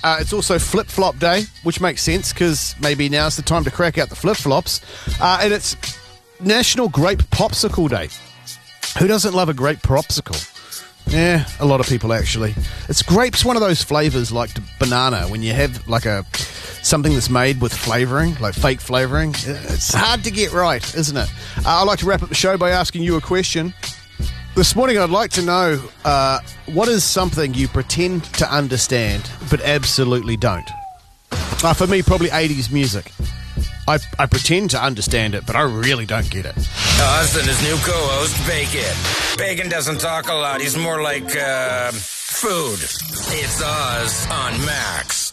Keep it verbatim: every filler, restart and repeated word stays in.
Uh, it's also flip-flop day, which makes sense because maybe now's the time to crack out the flip-flops. Uh, and it's National Grape Popsicle Day. Who doesn't love a grape popsicle? Yeah, a lot of people actually. It's grape's one of those flavours like banana. When you have like a something that's made with flavouring, like fake flavouring, it's hard to get right, isn't it? Uh, I'd like to wrap up the show by asking you a question. This morning I'd like to know, uh, what is something you pretend to understand but absolutely don't? Uh, for me, probably eighties music. I, I pretend to understand it, but I really don't get it. Us and his new co-host, Bacon. Bacon doesn't talk a lot. He's more like, uh, food. It's Oz on Max.